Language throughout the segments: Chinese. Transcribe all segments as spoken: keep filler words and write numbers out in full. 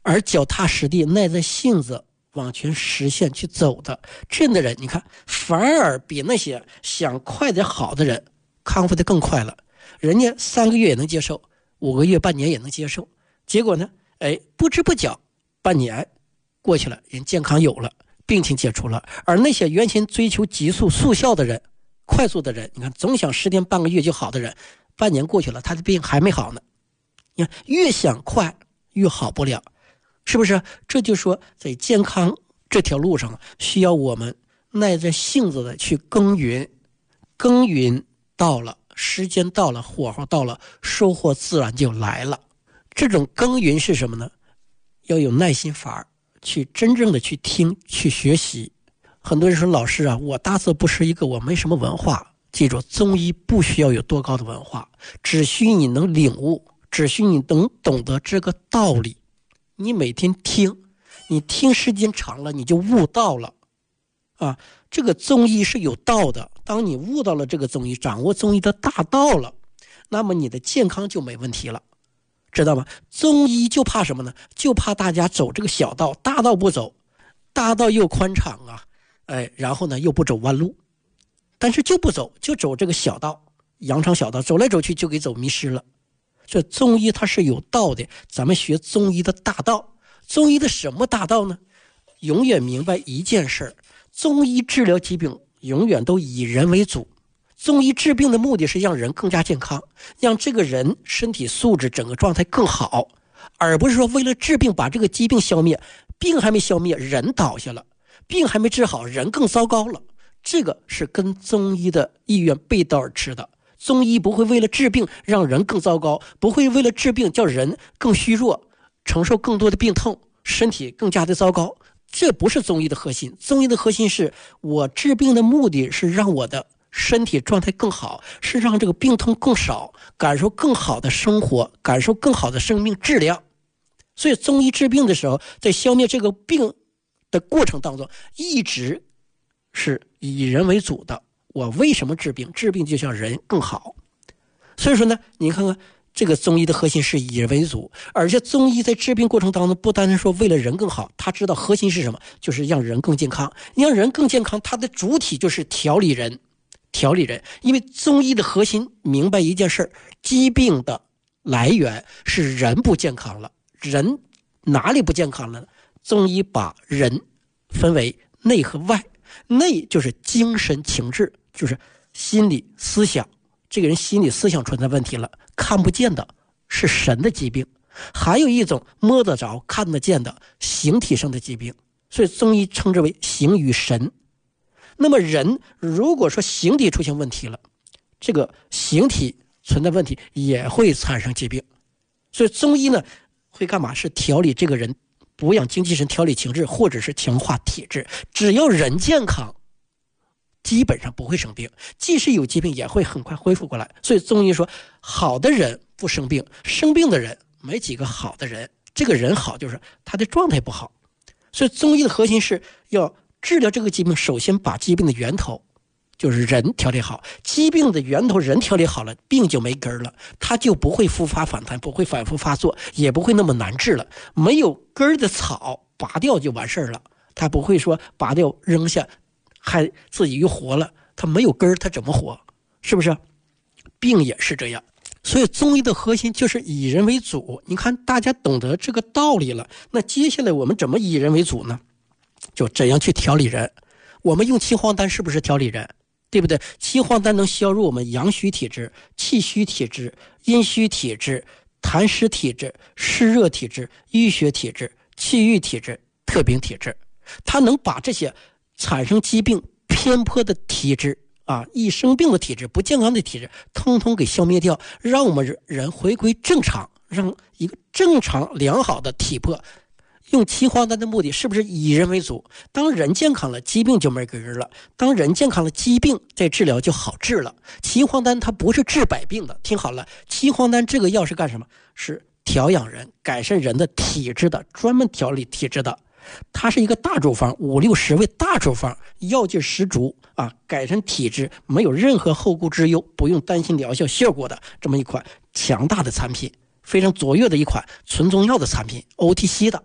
而脚踏实地耐着性子往前实现去走的，这样的人你看反而比那些想快点好的人康复的更快了。人家三个月也能接受，五个月半年也能接受，结果呢哎，不知不觉半年过去了，人健康有了，病情解除了。而那些原先追求急速速效的人，快速的人，你看总想十天半个月就好的人，半年过去了他的病还没好呢。你看越想快越好不了，是不是？这就说在健康这条路上需要我们耐着性子的去耕耘，耕耘到了时间到了，火候到了，收获自然就来了。这种耕耘是什么呢？要有耐心法，去真正的去听去学习。很多人说老师啊，我大字不识一个，我没什么文化。记住，中医不需要有多高的文化，只需你能领悟，只需你能懂得这个道理。你每天听，你听时间长了你就悟到了啊。这个中医是有道的，当你悟到了这个中医，掌握中医的大道了，那么你的健康就没问题了，知道吗？中医就怕什么呢？就怕大家走这个小道，大道不走，大道又宽敞啊，哎，然后呢又不走弯路，但是就不走，就走这个小道，羊肠小道，走来走去就给走迷失了。这中医它是有道的，咱们学中医的大道。中医的什么大道呢？永远明白一件事，中医治疗疾病永远都以人为主。中医治病的目的是让人更加健康，让这个人身体素质整个状态更好，而不是说为了治病把这个疾病消灭，病还没消灭人倒下了，病还没治好人更糟糕了。这个是跟中医的意愿背道而驰的。中医不会为了治病让人更糟糕，不会为了治病叫人更虚弱，承受更多的病痛，身体更加的糟糕。这不是中医的核心。中医的核心是我治病的目的是让我的身体状态更好，是让这个病痛更少，感受更好的生活，感受更好的生命质量。所以中医治病的时候，在消灭这个病的过程当中，一直是以人为主的。我为什么治病？治病就像人更好。所以说呢，你看看这个中医的核心是以人为主，而且中医在治病过程当中不单单说为了人更好，他知道核心是什么，就是让人更健康。让人更健康，它的主体就是调理人，调理人。因为中医的核心明白一件事，疾病的来源是人不健康了。人哪里不健康了呢？中医把人分为内和外，内就是精神情志，就是心理思想，这个人心理思想存在问题了，看不见的是神的疾病。还有一种摸得着看得见的形体上的疾病，所以中医称之为形与神。那么人如果说形体出现问题了，这个形体存在问题也会产生疾病。所以中医呢会干嘛？是调理这个人，补养精气神，调理情志，或者是强化体质。只要人健康，基本上不会生病，即使有疾病也会很快恢复过来。所以中医说好的人不生病，生病的人没几个好的人。这个人好就是他的状态不好。所以中医的核心是要治疗这个疾病，首先把疾病的源头就是人调理好，疾病的源头人调理好了，病就没根了，它就不会复发反弹，不会反复发作，也不会那么难治了。没有根的草拔掉就完事儿了，它不会说拔掉扔下还自己又活了，它没有根它怎么活？是不是？病也是这样。所以中医的核心就是以人为主。你看大家懂得这个道理了，那接下来我们怎么以人为主呢？就怎样去调理人。我们用七黄丹是不是调理人？对不对？七黄丹能消入我们阳虚体质、气虚体质、阴虚体质、痰湿体质、湿热体质、淤血体质、气郁体质、特病体质。它能把这些产生疾病偏颇的体质啊，易生病的体质、不健康的体质通通给消灭掉，让我们人回归正常，让一个正常良好的体魄。用七黄丹的目的是不是以人为主？当人健康了，疾病就没根了；当人健康了，疾病再治疗就好治了。七黄丹它不是治百病的，听好了，七黄丹这个药是干什么？是调养人、改善人的体质的，专门调理体质的。它是一个大处方，五六十味大处方，药劲十足啊，改善体质，没有任何后顾之忧，不用担心疗效效果的这么一款强大的产品，非常卓越的一款纯中药的产品 O T C 的。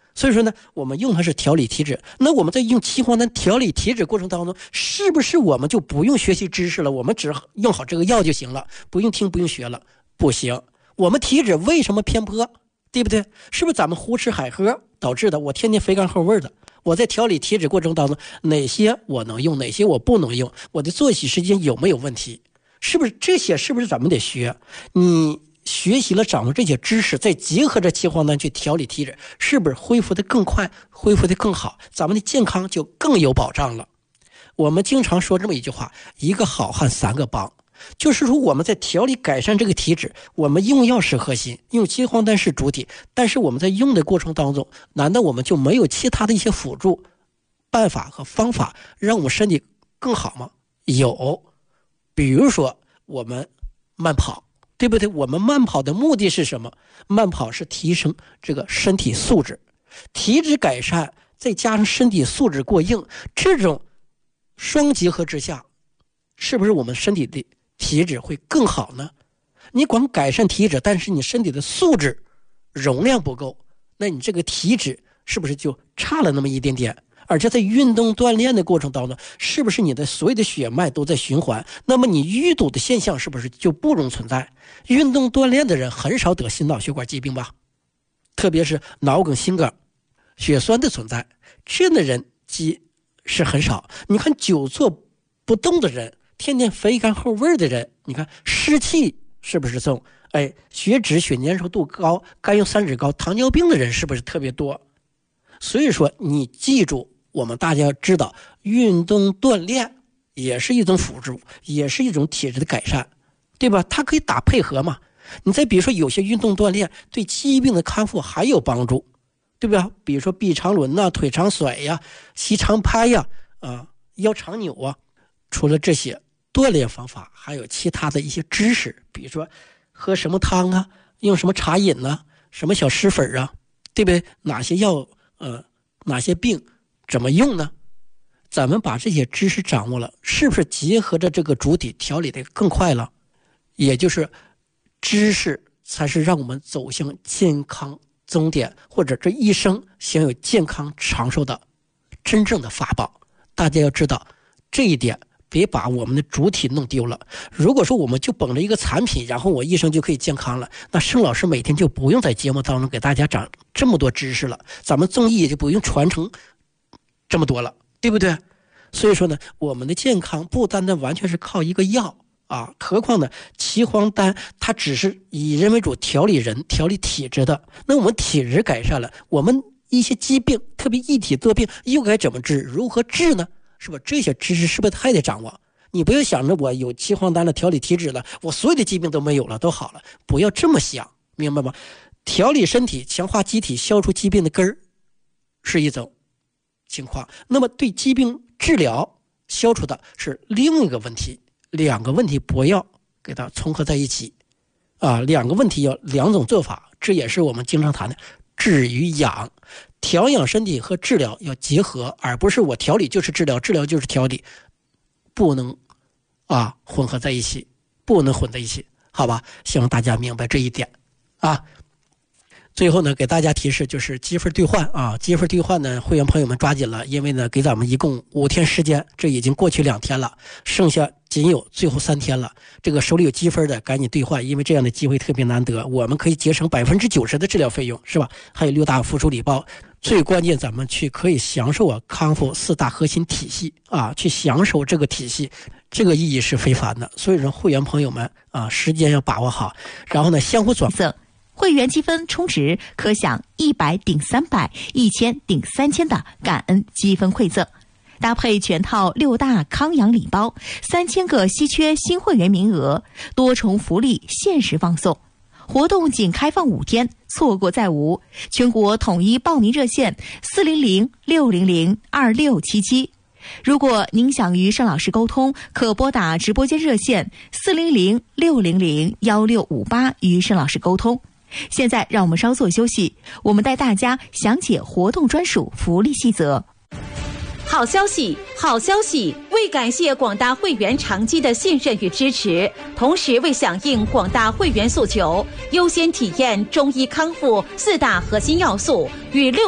所以说呢，我们用它是调理体质。那我们在用岐黄丹调理体质过程当中，是不是我们就不用学习知识了？我们只用好这个药就行了，不用听不用学了？不行，我们体质为什么偏颇？对不对？是不是咱们胡吃海喝导致的？我天天肥干厚味的。我在调理体质过程当中，哪些我能用，哪些我不能用？我的作息时间有没有问题？是不是这些？是不是咱们得学？你学习了掌握这些知识，再结合着岐黄丹去调理体质，是不是恢复的更快，恢复的更好？咱们的健康就更有保障了。我们经常说这么一句话：一个好汉三个帮。就是说我们在调理改善这个体质，我们用药是核心，用岐黄丹是主体，但是我们在用的过程当中，难道我们就没有其他的一些辅助办法和方法让我们身体更好吗？有，比如说我们慢跑，对不对？我们慢跑的目的是什么？慢跑是提升这个身体素质，体质改善再加上身体素质过硬，这种双结合之下，是不是我们身体的体质会更好呢？你光改善体质，但是你身体的素质容量不够，那你这个体质是不是就差了那么一点点？而且在运动锻炼的过程当中，是不是你的所有的血脉都在循环？那么你淤堵的现象是不是就不容存在？运动锻炼的人很少得心脑血管疾病吧？特别是脑梗、心梗、血栓的存在，这样的人基是很少。你看久坐不动的人，天天肥干厚味的人，你看湿气是不是重？哎，血脂血粘稠度高，甘油三酯高，糖尿病的人是不是特别多？所以说你记住，我们大家要知道，运动锻炼也是一种辅助，也是一种体质的改善，对吧？它可以打配合嘛。你再比如说有些运动锻炼对疾病的康复还有帮助，对吧？比如说臂长轮呐、腿长甩呀、膝长拍呀、啊腰长扭啊。除了这些锻炼方法，还有其他的一些知识，比如说喝什么汤啊，用什么茶饮啊，什么小石粉啊，对不对？哪些药呃哪些病怎么用呢？咱们把这些知识掌握了，是不是结合着这个主体调理的更快了？也就是知识才是让我们走向健康终点，或者这一生享有健康长寿的真正的法宝。大家要知道这一点，别把我们的主体弄丢了。如果说我们就捧着一个产品，然后我一生就可以健康了，那盛老师每天就不用在节目当中给大家讲这么多知识了，咱们综艺也就不用传承这么多了，对不对？所以说呢，我们的健康不单单完全是靠一个药啊，何况呢，岐黄丹它只是以人为主，调理人、调理体质的。那我们体质改善了，我们一些疾病，特别一体多病，又该怎么治？如何治呢？是吧？这些知识是不是还得掌握？你不要想着我有岐黄丹的调理体质了，我所有的疾病都没有了，都好了，不要这么想，明白吗？调理身体、强化机体、消除疾病的根儿是一种情况，那么对疾病治疗消除的是另一个问题，两个问题不要给它重合在一起啊，两个问题要两种做法，这也是我们经常谈的治与养。调养身体和治疗要结合，而不是我调理就是治疗，治疗就是调理，不能啊混合在一起，不能混在一起，好吧？希望大家明白这一点啊。最后呢，给大家提示就是积分兑换啊，积分兑换呢，会员朋友们抓紧了，因为呢，给咱们一共五天时间，这已经过去两天了，剩下仅有最后三天了。这个手里有积分的赶紧兑换，因为这样的机会特别难得，我们可以节省百分之九十的治疗费用，是吧？还有六大附属礼包，最关键咱们去可以享受啊康复四大核心体系啊，去享受这个体系，这个意义是非凡的。所以说，会员朋友们啊，时间要把握好，然后呢，相互转赠。会员积分充值可享一百顶三百、一千顶三千的感恩积分馈赠，搭配全套六大康养礼包，三千个稀缺新会员名额，多重福利限时放送。活动仅开放五天，错过再无。全国统一报名热线四零零六零零二六七七。如果您想与盛老师沟通，可拨打直播间热线四零零六零零幺六五八与盛老师沟通。现在让我们稍作休息，我们带大家详解活动专属福利细则。 好消息，好消息！为感谢广大会员长期的信任与支持，同时为响应广大会员诉求，优先体验中医康复四大核心要素与六